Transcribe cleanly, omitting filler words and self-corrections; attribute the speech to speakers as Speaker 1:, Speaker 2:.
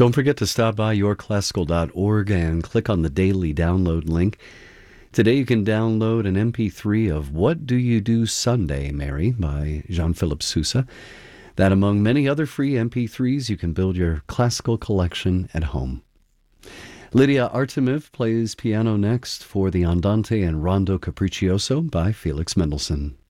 Speaker 1: Don't forget to stop by yourclassical.org and click on the daily download link. Today you can download an MP3 of What Do You Do Sunday, Mary by Jean-Philippe Sousa. That, among many other free MP3s, you can build your classical collection at home. Lydia Artemiv plays piano next for the Andante and Rondo Capriccioso by Felix Mendelssohn.